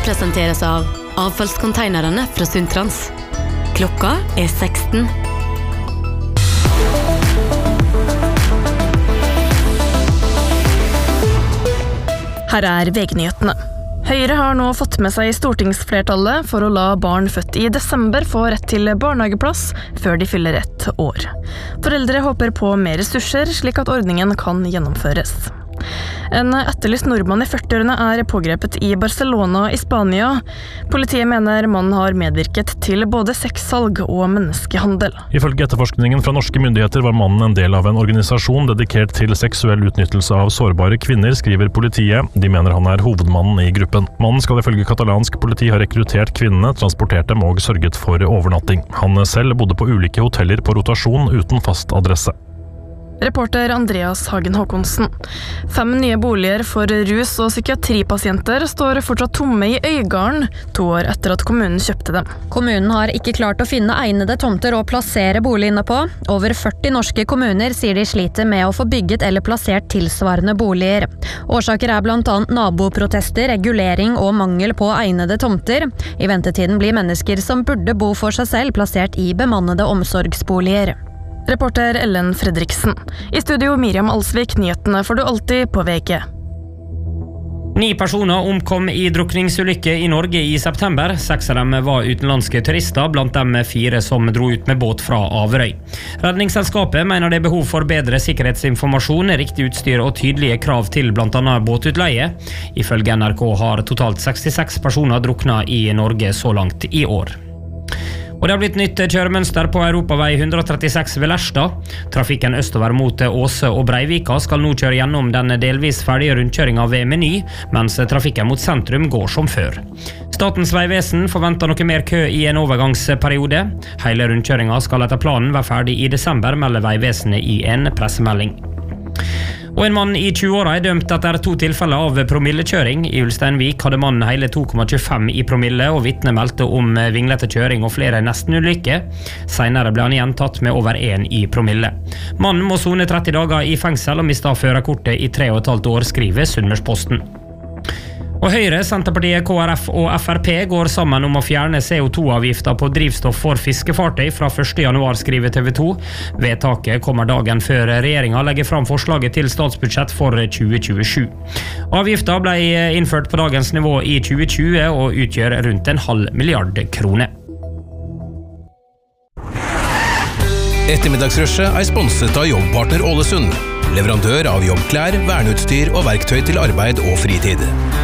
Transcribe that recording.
presenteres av avfallskonteinerne fra Sundtrans. Klokka 16. Her VG-nyhetene. Høyre har nå fått med seg stortingsflertallet for å la barn født i desember få rett til barnehageplass før de fyller 1 år. Foreldre håper på mer ressurser, slik at ordningen kan gjennomføres. En etterlyst nordmann i 40-årene pågrepet i Barcelona i Spania. Politiet mener mannen har medvirket til både sexsalg og menneskehandel. Ifølge etterforskningen fra norske myndigheter var mannen en del av en organisasjon dedikert til seksuell utnyttelse av sårbare kvinner, skriver politiet. De mener han hovedmannen i gruppen. Mannen skal ifølge katalansk politi ha rekruttert kvinnene, transportert dem og sørget for overnatting. Han selv bodde på ulike hoteller på rotasjon uten fast adresse. Reporter Andreas Hagen Håkonsen. 5 nye boliger for rus- og psykiatripasienter står fortsatt tomme i Øygarden, 2 år etter at kommunen kjøpte dem. Kommunen har ikke klart å finne egnede tomter å plassere boligene på. Over 40 norske kommuner sier de sliter med å få bygget eller plassert tilsvarende boliger. Årsaker blant annet naboprotester, regulering og mangel på egnede tomter. I ventetiden blir mennesker som burde bo for seg selv plassert i bemannede omsorgsboliger. Reporter Ellen Fredriksen. I studio Miriam Alsvik, nyhetene får du alltid på VG. 9 personer omkom i drukningsulykke i Norge i september. 6 av dem var utenlandske turister, blant dem 4 som dro ut med båt fra Averøy. Redningsselskapet mener det behov for bedre sikkerhetsinformasjon, riktig utstyr og tydelige krav til blant annet båtutleie. Ifølge NRK har totalt 66 personer druknet i Norge så langt i år. Og det har blitt nytt kjøremønster på Europavei 136 ved Lerstad. Trafikken østover mot Åse og Breivika skal nå kjøre gjennom den delvis ferdige rundkjøringen ved Meny, mens trafikken mot sentrum går som før. Statens vegvesen forventer noe mer kø i en overgangsperiode. Hele rundkjøringen skal etter planen være ferdig i desember, melder Vegvesenet i en pressemelding. Og en mann i 20-åra dømt etter 2 tilfeller av promillekjøring. I Ulsteinvik hadde mannen hele 2,25 i promille, og vitne meldte om vinglete kjøring og flere nestenulykker. Senere ble han igjen tatt med over 1 i promille. Mannen må sone 30 dager i fengsel og mistet førerkortet i 3,5 år, skriver Sunnmørsposten. Og Høyre, Senterpartiet, KrF og Frp går sammen om å fjerne CO2-avgifter på drivstoff for fiskefartøy fra 1. januar, skriver TV 2. Vedtaket kommer dagen før regjeringen legger fram forslaget til statsbudsjett for 2027. Avgiften ble innført på dagens nivå i 2020 og utgjør rundt 0,5 milliard kroner. Ettermiddagsrushet sponset av Jobbpartner Ålesund. Leverandør av jobbklær, verneutstyr og verktøy til arbeid og fritid.